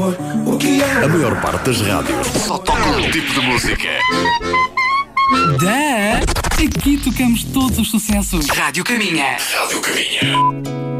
amor, o que é? A maior parte das rádios só toca um tipo de música. Aqui tocamos todos os sucessos. Rádio Caminha. Rádio Caminha.